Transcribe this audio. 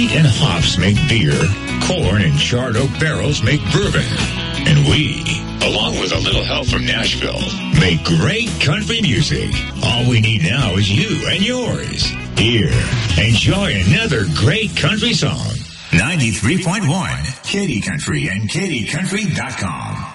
wheat and hops make beer, corn and charred oak barrels make bourbon. And we, along with a little help from Nashville, make great country music. All we need now is you and yours. Here, enjoy another great country song. 93.1 Katy Country and KatyCountry.com.